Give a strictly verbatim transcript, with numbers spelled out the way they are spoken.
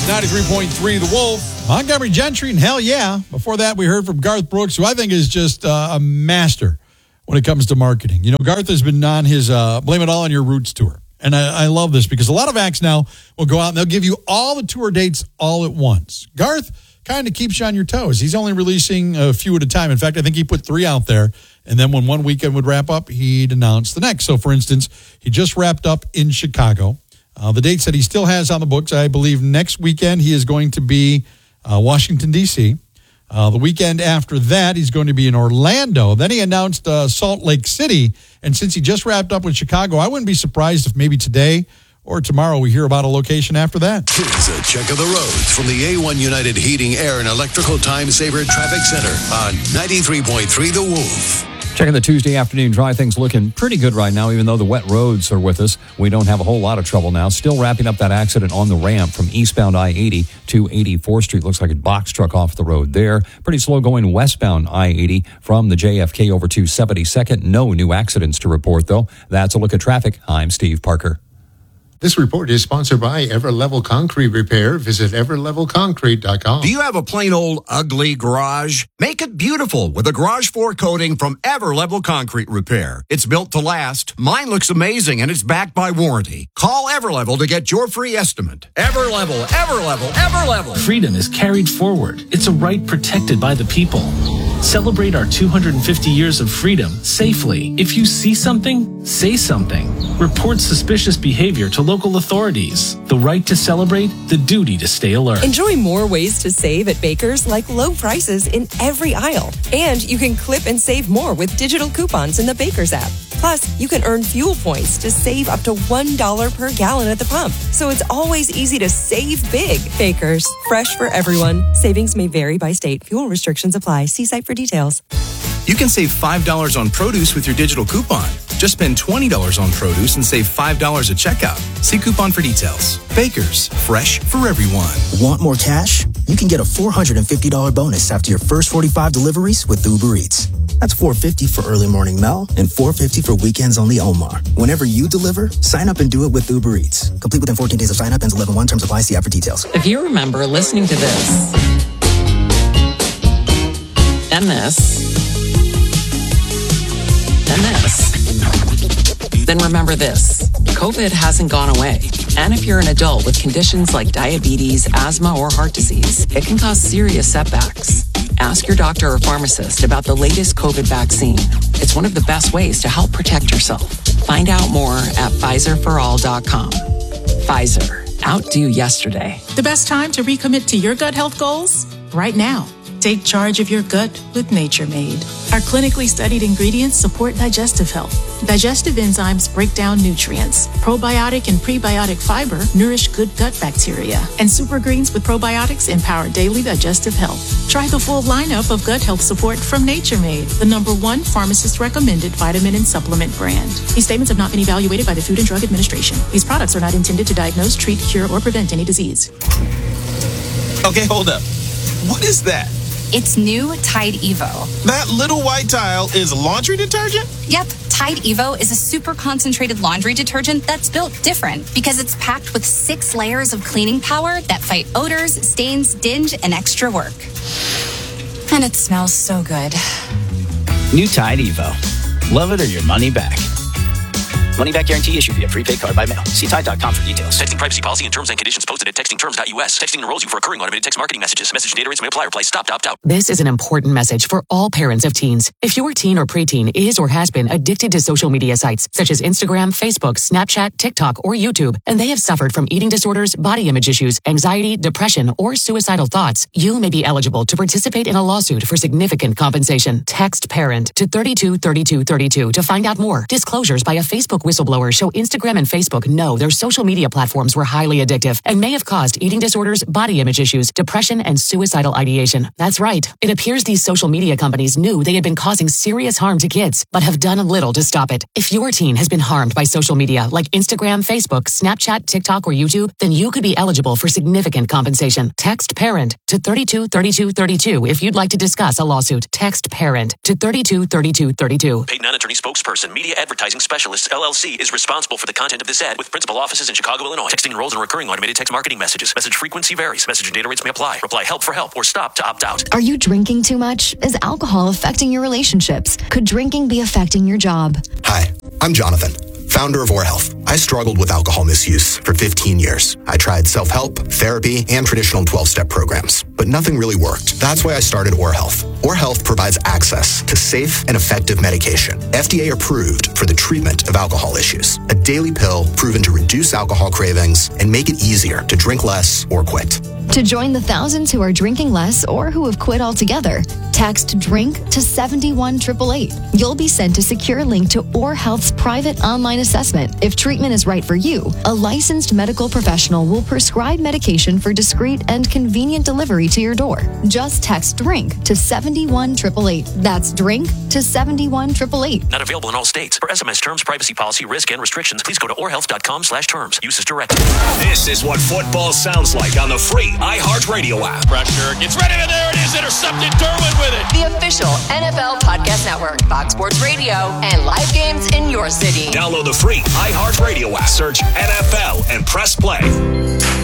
is ninety-three point three The Wolf. Montgomery Gentry, and hell yeah. Before that, we heard from Garth Brooks, who I think is just uh, a master when it comes to marketing. You know, Garth has been on his uh, Blame It All on Your Roots tour. And I, I love this because a lot of acts now will go out and they'll give you all the tour dates all at once. Garth kind of keeps you on your toes. He's only releasing a few at a time. In fact, I think he put three out there. And then when one weekend would wrap up, he'd announce the next. So, for instance, he just wrapped up in Chicago. Uh, the dates that he still has on the books, I believe next weekend he is going to be uh, Washington, D C Uh, the weekend after that, he's going to be in Orlando. Then he announced uh, Salt Lake City. And since he just wrapped up with Chicago, I wouldn't be surprised if maybe today or tomorrow we hear about a location after that. Here's a check of the roads from the A one United Heating, Air, and Electrical Time Saver Traffic Center on ninety-three point three The Wolf. Checking the Tuesday afternoon dry, things looking pretty good right now, even though the wet roads are with us. We don't have a whole lot of trouble now. Still wrapping up that accident on the ramp from eastbound I eighty to eighty-fourth Street. Looks like a box truck off the road there. Pretty slow going westbound I eighty from the J F K over to seventy-second. No new accidents to report, though. That's a look at traffic. I'm Steve Parker. This report is sponsored by Everlevel Concrete Repair. Visit ever level concrete dot com. Do you have a plain old ugly garage? Make it beautiful with a garage floor coating from Everlevel Concrete Repair. It's built to last. Mine looks amazing and it's backed by warranty. Call Everlevel to get your free estimate. Everlevel, Everlevel, Everlevel. Freedom is carried forward. It's a right protected by the people. Celebrate our two hundred fifty years of freedom safely. If you see something, say something. Report suspicious behavior to local authorities. The right to celebrate, the duty to stay alert. Enjoy more ways to save at Baker's, like low prices in every aisle. And you can clip and save more with digital coupons in the Baker's app. Plus, you can earn fuel points to save up to one dollar per gallon at the pump. So it's always easy to save big. Baker's, fresh for everyone. Savings may vary by state. Fuel restrictions apply. See site for details. You can save five dollars on produce with your digital coupon. Just spend twenty dollars on produce and save five dollars at checkout. See coupon for details. Baker's, fresh for everyone. Want more cash? You can get a four hundred fifty dollars bonus after your first forty-five deliveries with Uber Eats. That's four hundred fifty dollars for early morning Mel and four hundred fifty dollars for weekends only Omar. Whenever you deliver, sign up and do it with Uber Eats. Complete within fourteen days of sign up, ends eleven one. Terms apply. See app for details. If you remember listening to this and this and this, then remember this. COVID hasn't gone away. And if you're an adult with conditions like diabetes, asthma, or heart disease, it can cause serious setbacks. Ask your doctor or pharmacist about the latest COVID vaccine. It's one of the best ways to help protect yourself. Find out more at Pfizer for all dot com. Pfizer. Outdo yesterday. The best time to recommit to your gut health goals? Right now. Take charge of your gut with Nature Made. Our clinically studied ingredients support digestive health. Digestive enzymes break down nutrients. Probiotic and prebiotic fiber nourish good gut bacteria. And super greens with probiotics empower daily digestive health. Try the full lineup of gut health support from Nature Made, the number one pharmacist-recommended vitamin and supplement brand. These statements have not been evaluated by the Food and Drug Administration. These products are not intended to diagnose, treat, cure, or prevent any disease. Okay, hold up. What is that? It's new Tide Evo. That little white tile is laundry detergent? Yep. Tide Evo is a super concentrated laundry detergent that's built different because it's packed with six layers of cleaning power that fight odors, stains, dinge, and extra work. And it smells so good. New Tide Evo. Love it or your money back. Money back guarantee issued via prepaid card by mail. See Tide dot com for details. Texting privacy policy and terms and conditions posted at texting terms dot U S. Texting enrolls you for recurring automated text marketing messages. Message data rates may apply or apply. Stop, opt out. This is an important message for all parents of teens. If your teen or preteen is or has been addicted to social media sites such as Instagram, Facebook, Snapchat, TikTok, or YouTube, and they have suffered from eating disorders, body image issues, anxiety, depression, or suicidal thoughts, you may be eligible to participate in a lawsuit for significant compensation. Text PARENT to thirty-two thirty-two thirty-two to find out more. Disclosures by a Facebook whistleblower show Instagram and Facebook know their social media platforms were highly addictive and may have caused eating disorders, body image issues, depression, and suicidal ideation. That's right. It appears these social media companies knew they had been causing serious harm to kids, but have done little to stop it. If your teen has been harmed by social media like Instagram, Facebook, Snapchat, TikTok, or YouTube, then you could be eligible for significant compensation. Text PARENT to thirty-two thirty-two thirty-two if you'd like to discuss a lawsuit. Text PARENT to thirty-two thirty-two thirty-two. Paid non-attorney spokesperson, Media Advertising Specialists, L L C. C is responsible for the content of this ad with principal offices in Chicago, Illinois. Texting enrolls in recurring automated text marketing messages. Message frequency varies. Message and data rates may apply. Reply help for help or stop to opt out. Are you drinking too much? Is alcohol affecting your relationships? Could drinking be affecting your job? Hi, I'm Jonathan, founder of Or Health. I struggled with alcohol misuse for fifteen years. I tried self-help, therapy, and traditional twelve-step programs, but nothing really worked. That's why I started Or Health. Or Health provides access to safe and effective medication, F D A approved for the treatment of alcohol issues. A daily pill proven to reduce alcohol cravings and make it easier to drink less or quit. To join the thousands who are drinking less or who have quit altogether, text DRINK to seven one eight eight eight. You'll be sent a secure link to Or Health's private online assessment. If treatment is right for you, a licensed medical professional will prescribe medication for discreet and convenient delivery to your door. Just text DRINK to seven one eight eight eight. That's DRINK to seven one eight eight eight. Not available in all states. For S M S terms, privacy policy, risk, and restrictions, please go to or health dot com slash terms. Use as directed. This is what football sounds like on the free iHeartRadio app. Pressure gets ready, and there it is. Intercepted. Derwin with it. The official N F L Podcast Network, Fox Sports Radio, and live games in your city. Download the free iHeartRadio app. Search N F L and press play.